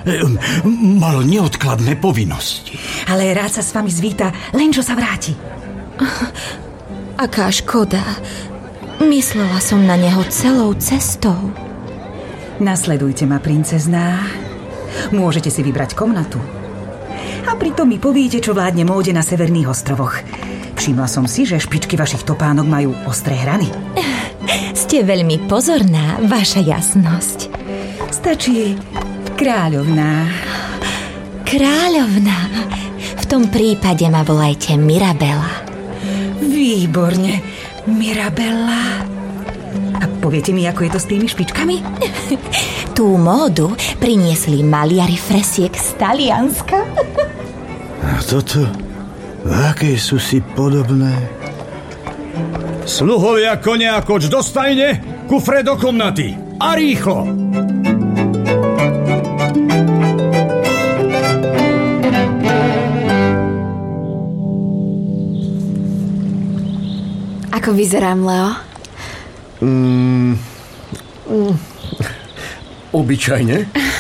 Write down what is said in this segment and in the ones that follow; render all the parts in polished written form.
Mal neodkladné povinnosti. Ale rád sa s vami zvíta, len čo sa vráti. Aká škoda. Myslela som na neho celou cestou. Nasledujte ma, princezná. Môžete si vybrať komnatu. A pritom mi poviete, čo vládne móde na severných ostrovoch. Všimla som si, že špičky vašich topánok majú ostré hrany. Ste veľmi pozorná, vaša jasnosť. Stačí kráľovná. Kráľovná. V tom prípade ma volajte Mirabela. Výborne, Mirabela. A poviete mi, ako je to s tými špičkami? Tú módu priniesli maliari fresiek z Talianska. A toto, aké sú si podobné? Sluhovia, konia a koč do stajne, kufre do komnaty. A rýchlo! Ako vyzerám, Leo? Obyčajne.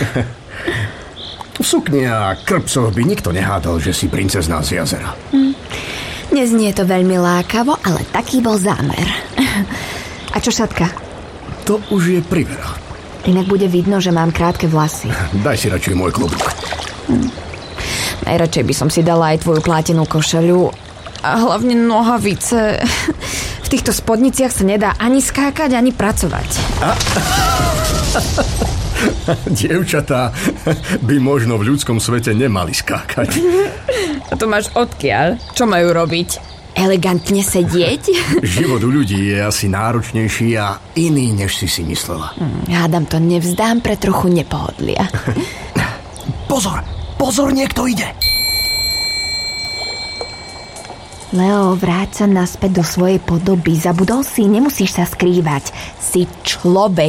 V sukni a krpcoch by nikto nehádal, že si princezná z jazera. Neznie to veľmi lákavo, ale taký bol zámer. A čo šatka? To už je priveľa. Inak bude vidno, že mám krátke vlasy. Daj si radšej môj klobúk. Najradšej by som si dala aj tvoju plátenú košeľu a hlavne nohavice. V týchto spodniciach sa nedá ani skákať, ani pracovať. Dievčatá by možno v ľudskom svete nemali skákať. A to máš odkiaľ? Čo majú robiť? Elegantne sedieť? Život u ľudí je asi náročnejší a iný, než si myslela. Hádam to nevzdám pre trochu nepohodlia. Pozor, niekto ide. Leo, vráť sa naspäť do svojej podoby. Zabudol si, nemusíš sa skrývať. Si človek.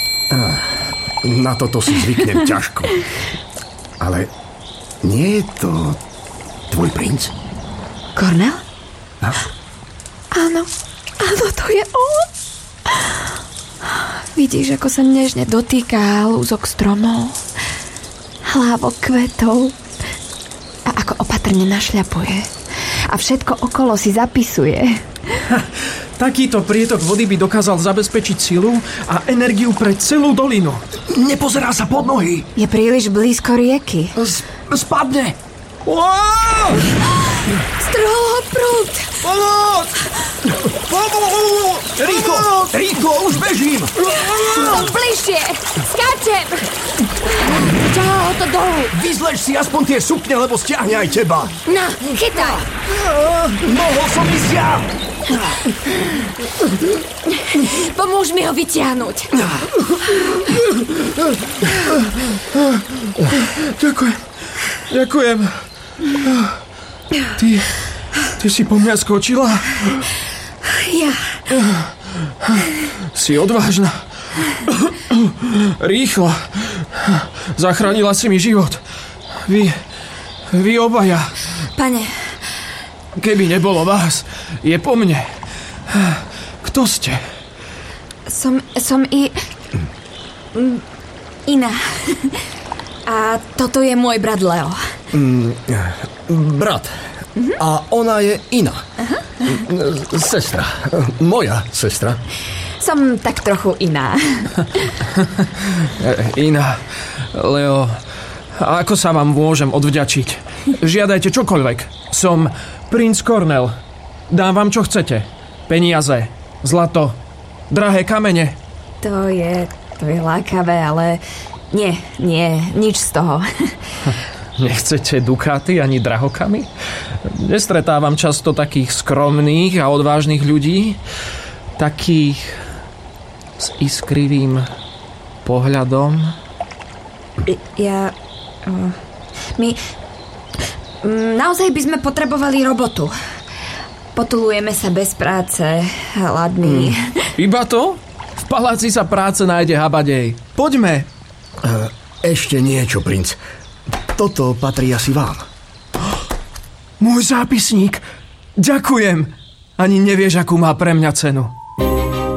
Na toto si zvyknem ťažko. Ale nie je to tvoj princ? Cornel? A? Áno, to je on. Vidíš, ako sa nežne dotýka lúzok stromov, hlávok kvetov a ako opatrne našľapuje. A všetko okolo si zapisuje. Takýto prietok vody by dokázal zabezpečiť silu a energiu pre celú dolinu. Nepozerá sa pod nohy. Je príliš blízko rieky. Spadne. Wow! Strhol ho prúd. Pomoc! Rýchlo, už bežím! Bližšie, skáčem. Ťahá ho to dolu. Vyzlež si aspoň tie sukne, lebo stiahne aj teba. Na, chytaj. Mohol som ísť ja. Pomôž mi ho vytiahnuť. Ďakujem. Ty si po mňa skočila? Ja. Si odvážna. Rýchlo. Zachránila si mi život. Vy obaja. Pane. Keby nebolo vás, je po mne. Kto ste? Som Ina. A toto je môj brat Leo. Brat. A ona je Ina. Sestra. Moja sestra. Som tak trochu iná. Ina, Leo, ako sa vám môžem odvďačiť? Žiadajte čokoľvek. Som princ Cornel. Dám vám, čo chcete. Peniaze, zlato, drahé kamene. To je lákavé, ale nie, nič z toho. Nechcete dukáty ani drahokamy? Nestretávam často takých skromných a odvážnych ľudí, takých s iskrivým pohľadom. My naozaj by sme potrebovali robotu. Potulujeme sa bez práce, hladní. Iba to? V paláci sa práce nájde habadej. Poďme. Ešte niečo, princ. Toto patrí asi vám. Môj zápisník. Ďakujem. Ani nevieš, akú má pre mňa cenu.